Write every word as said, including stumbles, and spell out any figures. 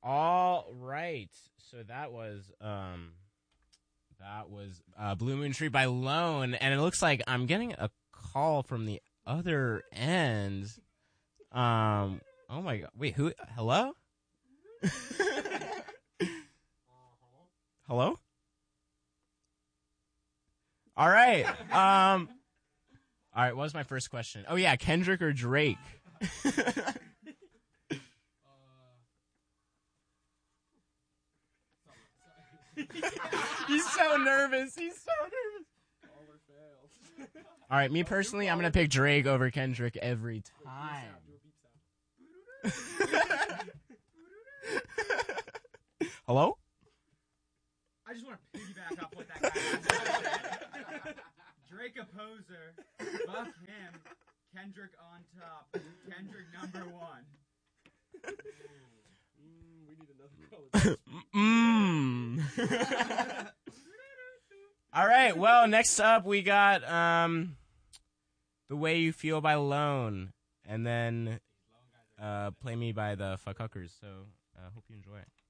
All right. So that was um that was uh, Blue Moon Tree by Lone, and it looks like I'm getting a call from the other end. Um oh my god. Wait, who hello? Hello? All right. Um All right, what was my first question? Oh yeah, Kendrick or Drake? He's so nervous. He's so nervous. All right, me personally, I'm gonna pick Drake over Kendrick every time. Hello? I just want to piggyback off what that guy said. Drake a poser. Fuck him. Kendrick on top. Kendrick number one. Mm, we need another color. Mmm. All right. Well, next up we got um, "The Way You Feel" by Lone, and then uh, "Play Me" by the Fuckhuckers. So, I uh, hope you enjoy it.